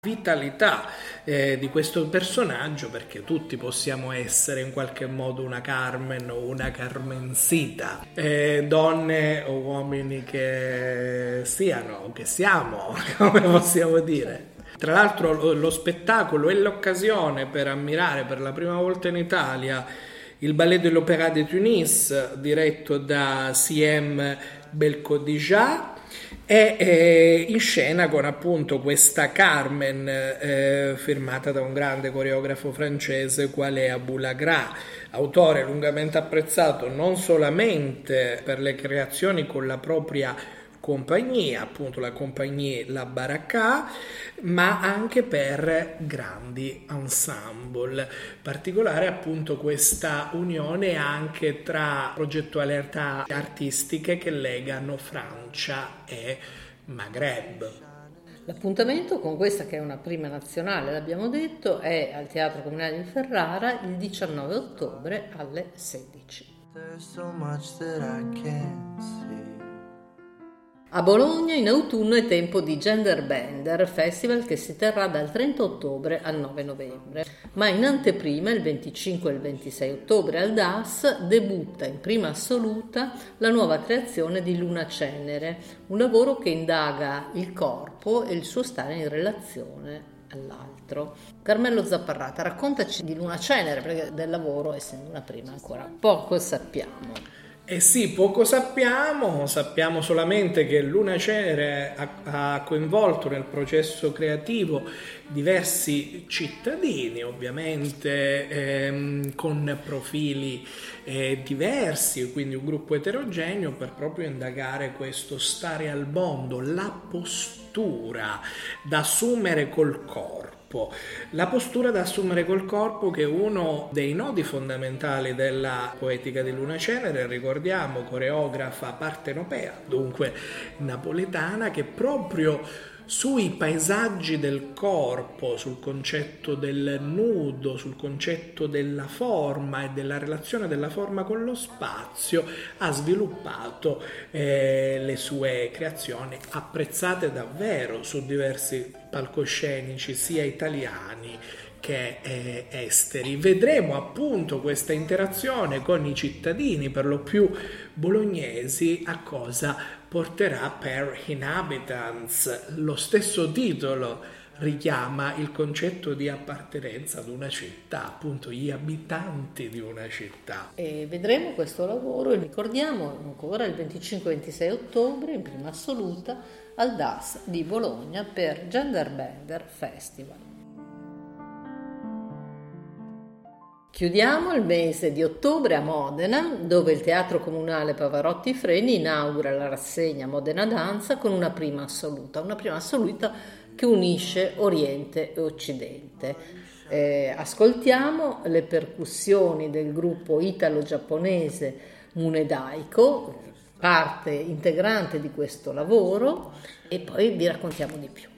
vitalità di questo personaggio, perché tutti possiamo essere in qualche modo una Carmen o una Carmencita, donne o uomini che siano o che siamo, come possiamo dire. Tra l'altro lo spettacolo è l'occasione per ammirare per la prima volta in Italia il Ballet de l'Opéra de Tunis, diretto da Siem Belkhodija, e in scena con appunto questa Carmen firmata da un grande coreografo francese qual è Aboulagra, autore lungamente apprezzato non solamente per le creazioni con la propria compagnia, appunto la compagnia La Baraka, ma anche per grandi ensemble. Particolare appunto questa unione anche tra progettualità artistiche che legano Francia e Maghreb. L'appuntamento con questa, che è una prima nazionale, l'abbiamo detto, è al Teatro Comunale di Ferrara il 19 ottobre alle 16. A Bologna in autunno è tempo di Genderbender, festival che si terrà dal 30 ottobre al 9 novembre. Ma in anteprima, il 25 e il 26 ottobre al DAS, debutta in prima assoluta la nuova creazione di Luna Cenere, un lavoro che indaga il corpo e il suo stare in relazione all'altro. Carmelo Zapparrata, raccontaci di Luna Cenere, perché del lavoro, essendo una prima, ancora poco sappiamo. Eh sì, poco sappiamo solamente che Luna Cenere ha coinvolto nel processo creativo diversi cittadini, ovviamente con profili diversi, quindi un gruppo eterogeneo, per proprio indagare questo stare al mondo, la postura da assumere col corpo. La postura da assumere col corpo, che è uno dei nodi fondamentali della poetica di Luna Cenere, ricordiamo, coreografa partenopea, dunque napoletana, che proprio sui paesaggi del corpo, sul concetto del nudo, sul concetto della forma e della relazione della forma con lo spazio, ha sviluppato le sue creazioni, apprezzate davvero su diversi palcoscenici, sia italiani che esteri. Vedremo appunto questa interazione con i cittadini, per lo più bolognesi, a cosa porterà per Inhabitants. Lo stesso titolo richiama il concetto di appartenenza ad una città, appunto gli abitanti di una città. E vedremo questo lavoro, e ricordiamo ancora il 25-26 ottobre in prima assoluta al DAS di Bologna per Genderbender Festival. Chiudiamo il mese di ottobre a Modena, dove il Teatro Comunale Pavarotti Freni inaugura la rassegna Modena Danza con una prima assoluta che unisce Oriente e Occidente. Ascoltiamo le percussioni del gruppo italo-giapponese Munedaiko, parte integrante di questo lavoro, e poi vi raccontiamo di più.